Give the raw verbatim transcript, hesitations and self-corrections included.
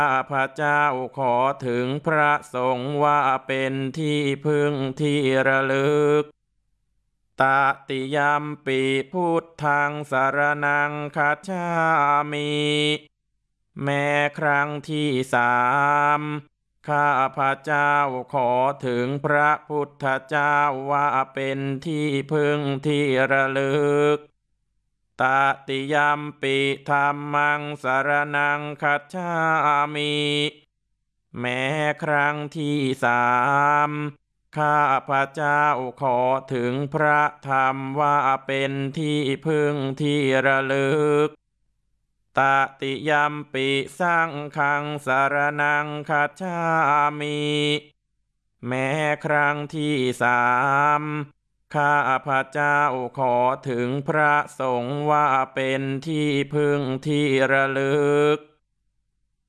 ข้าพเจ้าขอถึงพระสงฆ์ว่าเป็นที่พึ่งที่ระลึกตติยัมปิพุทธังสรณังคัจฉามิแม้ครั้งที่สามข้าพเจ้าขอถึงพระพุทธเจ้าว่าเป็นที่พึ่งที่ระลึกตติยัมปิธัมมังสรณังคัจฉามิแม้ครั้งที่สามข้าพเจ้าขอถึงพระธรรมว่าเป็นที่พึ่งที่ระลึกตติยัมปิสังฆังสรณังคัจฉามิแม้ครั้งที่สามข้าพเจ้าขอถึงพระสงฆ์ว่าเป็นที่พึ่งที่ระลึก